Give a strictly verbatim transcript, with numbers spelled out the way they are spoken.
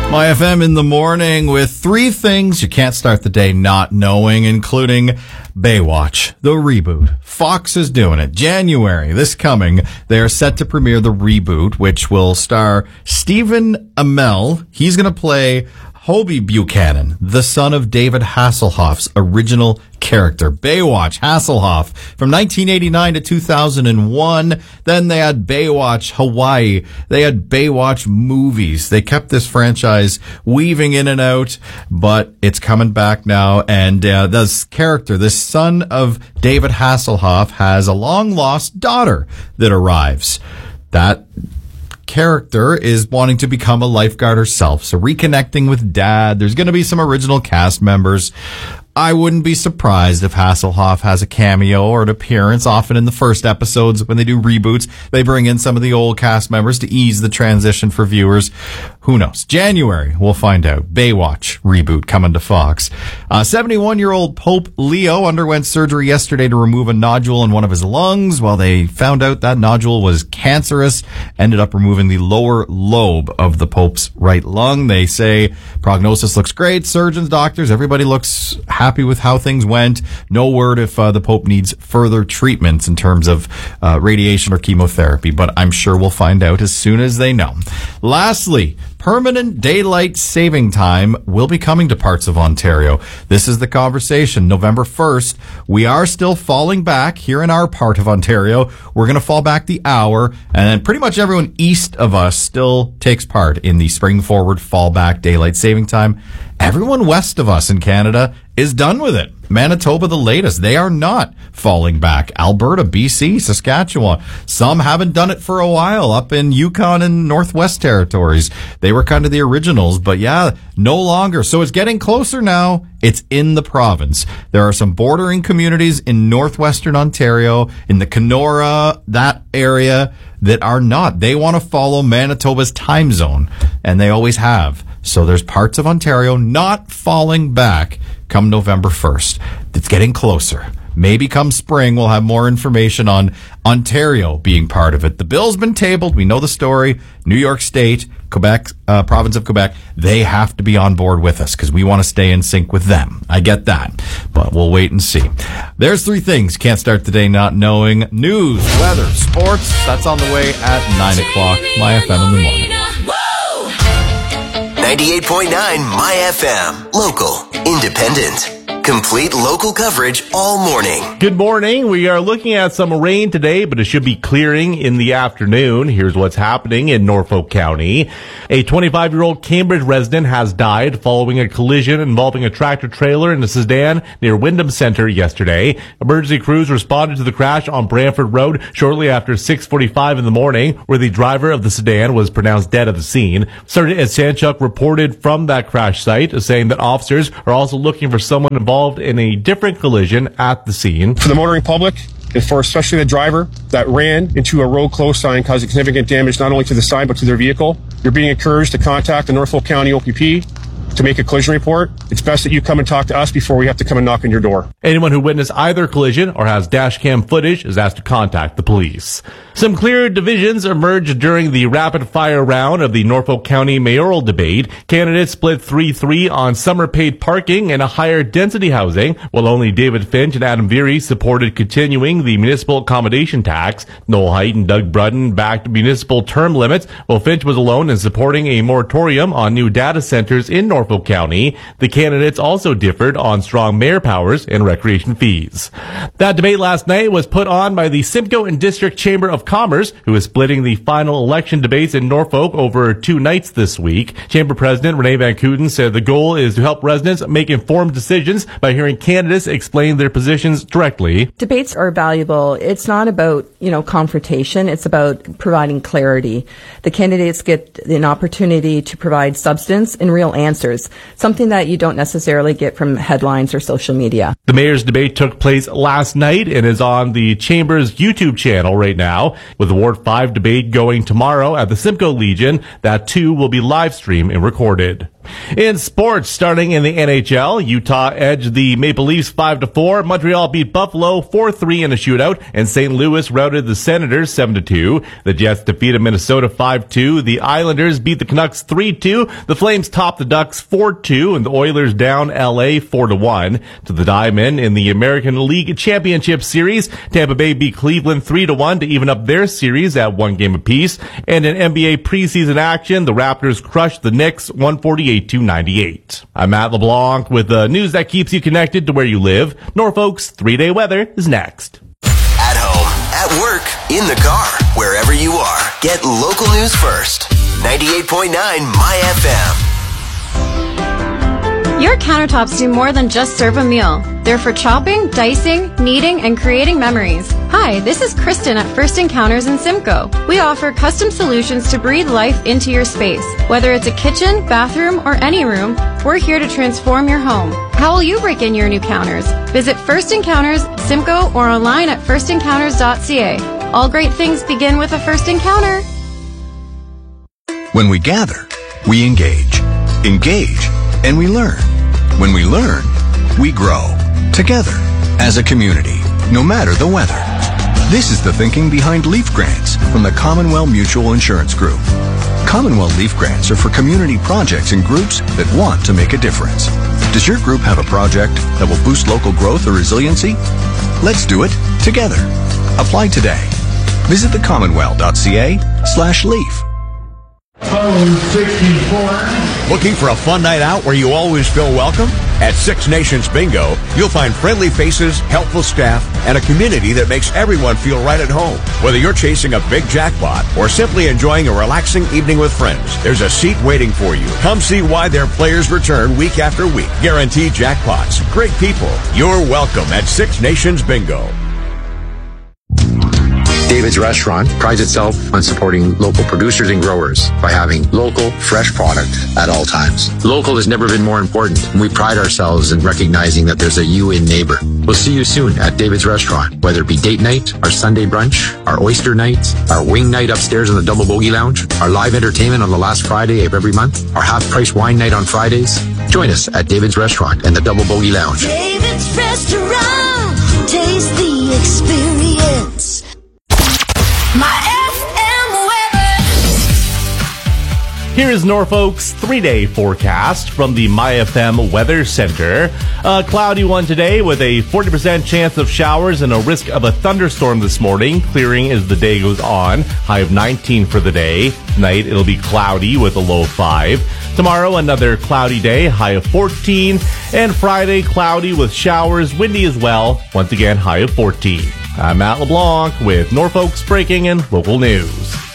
My F M in the morning with three things you can't start the day not knowing, including Baywatch, the reboot. Fox is doing it. January, this coming, they are set to premiere the reboot, which will star Stephen Amell. He's going to play Hobie Buchanan, the son of David Hasselhoff's original character. Baywatch, Hasselhoff, from nineteen eighty-nine to two thousand one. Then they had Baywatch Hawaii. They had Baywatch movies. They kept this franchise weaving in and out, but it's coming back now. And uh, this character, this son of David Hasselhoff, has a long-lost daughter that arrives. That character is wanting to become a lifeguard herself, so reconnecting with dad. There's going to be some original cast members. I wouldn't be surprised if Hasselhoff has a cameo or an appearance. Often in the first episodes when they do reboots, they bring in some of the old cast members to ease the transition for viewers. Who knows? January, we'll find out. Baywatch reboot coming to Fox. Uh, seventy-one-year-old Pope Leo underwent surgery yesterday to remove a nodule in one of his lungs. While they found out that nodule was cancerous, ended up removing the lower lobe of the Pope's right lung. They say prognosis looks great. Surgeons, doctors, everybody looks happy happy with how things went. No word if uh, the Pope needs further treatments in terms of uh, radiation or chemotherapy, but I'm sure we'll find out as soon as they know. Lastly, permanent daylight saving time will be coming to parts of Ontario. This is the conversation. November first, we are still falling back here in our part of Ontario. We're going to fall back the hour, and then pretty much everyone east of us still takes part in the spring forward fallback daylight saving time. Everyone west of us in Canada is done with it. Manitoba, the latest. They are not falling back. Alberta, B C, Saskatchewan. Some haven't done it for a while up in Yukon and Northwest Territories. They were kind of the originals, but yeah, no longer. So it's getting closer now. It's in the province. There are some bordering communities in northwestern Ontario, in the Kenora, that area, that are not. They want to follow Manitoba's time zone, and they always have. So there's parts of Ontario not falling back come November first. It's getting closer. Maybe come spring, we'll have more information on Ontario being part of it. The bill's been tabled. We know the story. New York State, Quebec, uh, province of Quebec, they have to be on board with us because we want to stay in sync with them. I get that, but we'll wait and see. There's three things. Can't start the day not knowing. News, weather, sports. That's on the way at nine o'clock. My F M in the morning. ninety-eight point nine My F M. Local. Independent. Complete local coverage all morning. Good morning. We are looking at some rain today, but it should be clearing in the afternoon. Here's what's happening in Norfolk County. A twenty-five-year-old Cambridge resident has died following a collision involving a tractor trailer and a sedan near Wyndham Center yesterday. Emergency crews responded to the crash on Brantford Road shortly after six forty-five in the morning, where the driver of the sedan was pronounced dead at the scene. Sergeant Ed Sanchuk reported from that crash site, saying that officers are also looking for someone involved in a different collision at the scene. For the motoring public, and for especially the driver that ran into a road close sign, causing significant damage not only to the sign but to their vehicle, you're being encouraged to contact the Norfolk County O P P to make a collision report. It's best that you come and talk to us before we have to come and knock on your door. Anyone who witnessed either collision or has dash cam footage is asked to contact the police. Some clear divisions emerged during the rapid-fire round of the Norfolk County mayoral debate. Candidates split three three on summer paid parking and a higher density housing, while only David Finch and Adam Veery supported continuing the municipal accommodation tax. Noel Haidt and Doug Brudden backed municipal term limits, while Finch was alone in supporting a moratorium on new data centers in Norfolk County. The candidates also differed on strong mayor powers and recreation fees. That debate last night was put on by the Simcoe and District Chamber of Commerce, who is splitting the final election debates in Norfolk over two nights this week. Chamber President Renee Van Kooten said the goal is to help residents make informed decisions by hearing candidates explain their positions directly. Debates are valuable. It's not about, you know, confrontation. It's about providing clarity. The candidates get an opportunity to provide substance and real answers, something that you don't necessarily get from headlines or social media. The mayor's debate took place last night and is on the Chamber's YouTube channel right now, with the Ward five debate going tomorrow at the Simcoe Legion. That too will be live streamed and recorded. In sports, starting in the N H L, Utah edged the Maple Leafs five to four. Montreal beat Buffalo four three in a shootout, and Saint Louis routed the Senators seven to two. The Jets defeated Minnesota five two. The Islanders beat the Canucks three two. The Flames topped the Ducks four two, and the Oilers down L A four to one. To the Diamond in the American League Championship Series, Tampa Bay beat Cleveland three to one to even up their series at one game apiece. And in N B A preseason action, the Raptors crushed the Knicks one forty-eight to ninety-eight. I'm Matt LeBlanc with the news that keeps you connected to where you live. Norfolk's three-day weather is next. At home, at work, in the car, wherever you are, get local news first. ninety-eight point nine My F M. Your countertops do more than just serve a meal. They're for chopping, dicing, kneading, and creating memories. Hi, this is Kristen at First Encounters in Simcoe. We offer custom solutions to breathe life into your space. Whether it's a kitchen, bathroom, or any room, we're here to transform your home. How will you break in your new counters? Visit First Encounters, Simcoe, or online at first encounters dot c a. All great things begin with a first encounter. When we gather, we engage. Engage, and we learn. When we learn, we grow. Together, as a community, no matter the weather. This is the thinking behind Leaf Grants from the Commonwealth Mutual Insurance Group. Commonwealth Leaf Grants are for community projects and groups that want to make a difference. Does your group have a project that will boost local growth or resiliency? Let's do it together. Apply today. Visit the commonwealth dot c a slash leaf. Phone sixty-four. Looking for a fun night out where you always feel welcome? At Six Nations Bingo, you'll find friendly faces, helpful staff, and a community that makes everyone feel right at home. Whether you're chasing a big jackpot or simply enjoying a relaxing evening with friends, there's a seat waiting for you. Come see why their players return week after week. Guaranteed jackpots, great people. You're welcome at Six Nations Bingo. David's Restaurant prides itself on supporting local producers and growers by having local, fresh product at all times. Local has never been more important, and we pride ourselves in recognizing that there's a you in neighbor. We'll see you soon at David's Restaurant, whether it be date night, our Sunday brunch, our oyster night, our wing night upstairs in the Double Bogey Lounge, our live entertainment on the last Friday of every month, our half-price wine night on Fridays. Join us at David's Restaurant and the Double Bogey Lounge. David's Restaurant, taste the experience. My F M weather. Here is Norfolk's three-day forecast from the My F M Weather Center. A cloudy one today with a forty percent chance of showers and a risk of a thunderstorm this morning. Clearing as the day goes on. High of nineteen for the day. Tonight it'll be cloudy with a low of five. Tomorrow another cloudy day, high of fourteen. And Friday cloudy with showers, windy as well. Once again, high of fourteen. I'm Matt LeBlanc with Norfolk's breaking and local news.